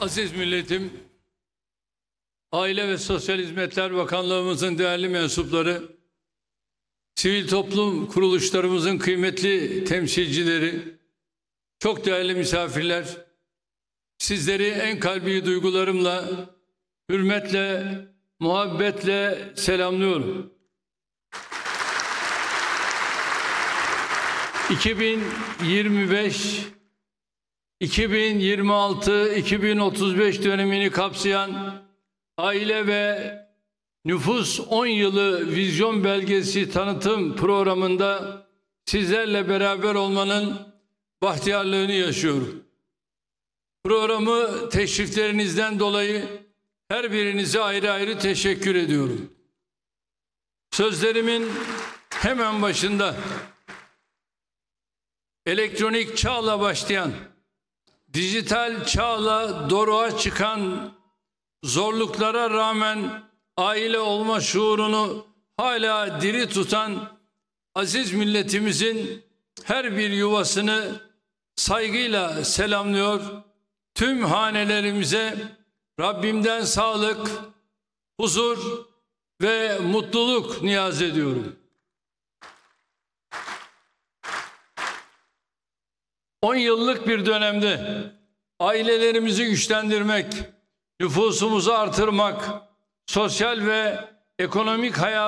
Aziz milletim, Aile ve Sosyal Hizmetler Bakanlığımızın değerli mensupları, sivil toplum kuruluşlarımızın kıymetli temsilcileri, çok değerli misafirler, sizleri en kalbi duygularımla, hürmetle, muhabbetle selamlıyorum. 2025, 2026, 2035 dönemini kapsayan Aile ve Nüfus 10 Yılı Vizyon Belgesi tanıtım programında sizlerle beraber olmanın bahtiyarlığını yaşıyorum. Programı teşriflerinizden dolayı her birinize ayrı ayrı teşekkür ediyorum. Sözlerimin hemen başında elektronik çağla başlayan, dijital çağla doruğa çıkan zorluklara rağmen aile olma şuurunu hala diri tutan aziz milletimizin her bir yuvasını saygıyla selamlıyor. Tüm hanelerimize Rabbimden sağlık, huzur ve mutluluk niyaz ediyorum. 10 yıllık bir dönemde ailelerimizi güçlendirmek, nüfusumuzu artırmak, sosyal ve ekonomik hayat